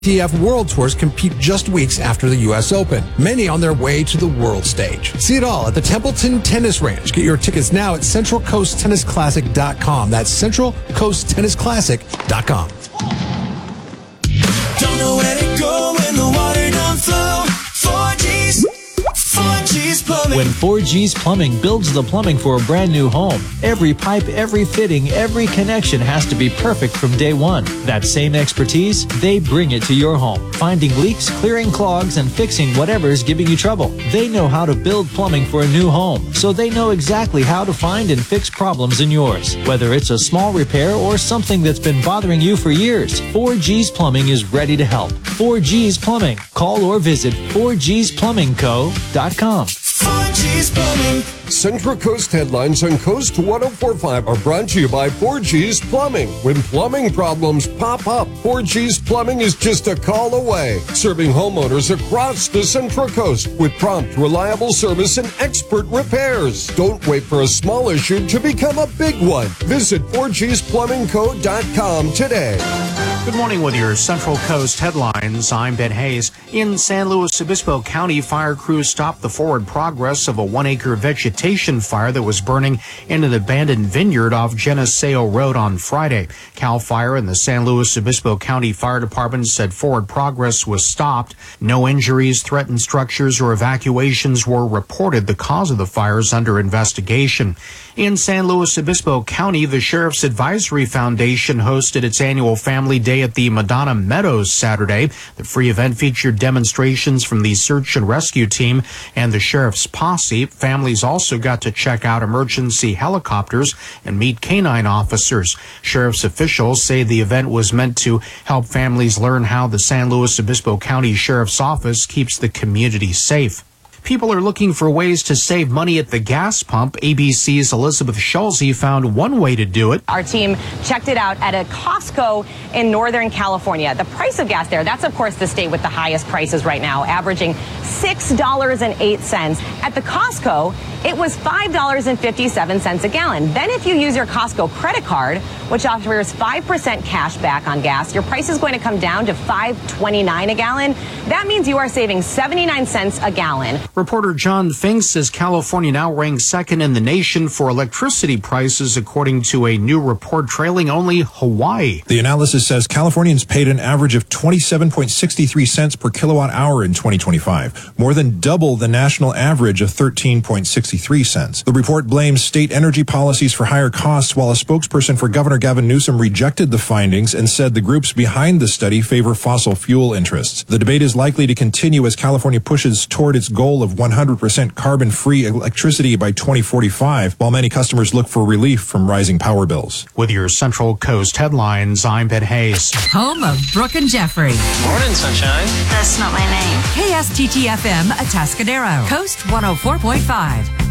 ITF World Tours compete just weeks after the U.S. Open, many on their way to the world stage. See it all at the Templeton Tennis Ranch. Get your tickets now at CentralCoastTennisClassic.com. That's CentralCoastTennisClassic.com. Don't know where to go when the water don't flow. 4G's Plumbing. When 4G's Plumbing builds the plumbing for a brand new home, every pipe, every fitting, every connection has to be perfect from day one. That same expertise, they bring it to your home, finding leaks, clearing clogs, and fixing whatever's giving you trouble. They know how to build plumbing for a new home, so they know exactly how to find and fix problems in yours. Whether it's a small repair or something that's been bothering you for years, 4G's Plumbing is ready to help. 4G's Plumbing. Call or visit 4gsplumbingco.com. 4G's Plumbing. Central Coast headlines on Coast 104.5 are brought to you by 4G's Plumbing. When plumbing problems pop up, 4G's Plumbing is just a call away. Serving homeowners across the Central Coast with prompt, reliable service and expert repairs. Don't wait for a small issue to become a big one. Visit 4gsplumbingco.com today. Good morning with your Central Coast headlines. I'm Ben Hayes. In San Luis Obispo County, fire crews stopped the forward progress of a 1-acre vegetation fire that was burning in an abandoned vineyard off Geneseo Road on Friday. CAL FIRE and the San Luis Obispo County Fire Department said forward progress was stopped. No injuries, threatened structures, or evacuations were reported. The cause of the fire is under investigation. In San Luis Obispo County, the Sheriff's Advisory Foundation hosted its annual Family Day at the Madonna Meadows Saturday. The free event featured demonstrations from the search and rescue team and the sheriff's posse. Families also got to check out emergency helicopters and meet canine officers. Sheriff's officials say the event was meant to help families learn how the San Luis Obispo County Sheriff's Office keeps the community safe. People are looking for ways to save money at the gas pump. ABC's Elizabeth Schulze found one way to do it. Our team checked it out at a Costco in Northern California. The price of gas there, that's of course the state with the highest prices right now, averaging $6.08. At the Costco, it was $5.57 a gallon. Then if you use your Costco credit card, which offers 5% cash back on gas, your price is going to come down to $5.29 a gallon. That means you are saving 79 cents a gallon. Reporter John Fink says California now ranks second in the nation for electricity prices, according to a new report trailing only Hawaii. The analysis says Californians paid an average of 27.63 cents per kilowatt hour in 2025, more than double the national average of 13.63 cents. The report blames state energy policies for higher costs, while a spokesperson for Governor Gavin Newsom rejected the findings and said the groups behind the study favor fossil fuel interests. The debate is likely to continue as California pushes toward its goal of 100% carbon-free electricity by 2045, while many customers look for relief from rising power bills. With your Central Coast headlines, I'm Ben Hayes. Home of Brooke and Jeffrey. Morning, sunshine. That's not my name. KSTT-FM, Atascadero. Coast 104.5.